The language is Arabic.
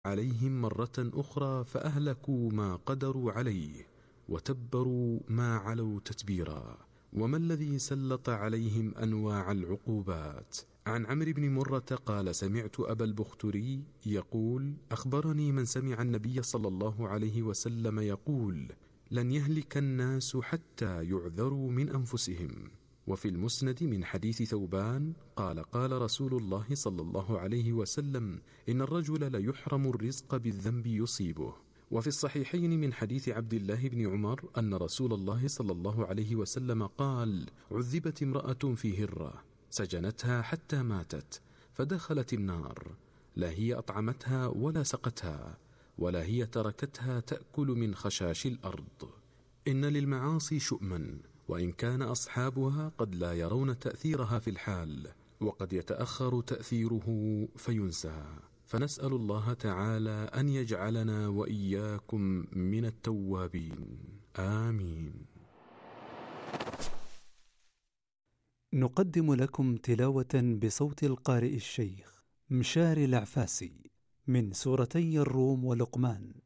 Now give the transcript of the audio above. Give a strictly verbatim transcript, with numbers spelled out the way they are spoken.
عليهم مرة أخرى فأهلكوا ما قدروا عليه وتبروا ما علوا تتبيرا. وما الذي سلط عليهم أنواع العقوبات؟ عن عمرو بن مرة قال: سمعت أبا البختري يقول: أخبرني من سمع النبي صلى الله عليه وسلم يقول: لن يهلك الناس حتى يعذروا من أنفسهم. وفي المسند من حديث ثوبان قال: قال رسول الله صلى الله عليه وسلم: إن الرجل ليحرم الرزق بالذنب يصيبه. وفي الصحيحين من حديث عبد الله بن عمر أن رسول الله صلى الله عليه وسلم قال: عذبت امرأة في هرة سجنتها حتى ماتت فدخلت النار، لا هي أطعمتها ولا سقتها ولا هي تركتها تأكل من خشاش الأرض. إن للمعاصي شؤما، وإن كان أصحابها قد لا يرون تأثيرها في الحال، وقد يتأخر تأثيره فينسى. فنسأل الله تعالى أن يجعلنا وإياكم من التوابين، آمين. نقدم لكم تلاوة بصوت القارئ الشيخ مشاري العفاسي من سورتي الروم ولقمان.